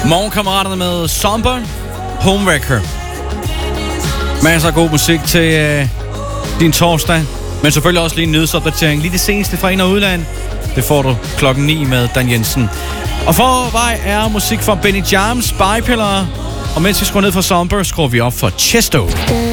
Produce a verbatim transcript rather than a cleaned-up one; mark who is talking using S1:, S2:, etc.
S1: Morgenkammeraterne med Somber, Homewrecker. Masser af god musik til øh, din torsdag. Men selvfølgelig også lige en nyhedsopdatering. Lige det seneste fra ind- og udland. Det får du klokken ni med Dan Jensen. Og for vej er musik fra Benny Jams, Spypiller. Og mens vi skruer ned for Somber, skruer vi op for Chesto.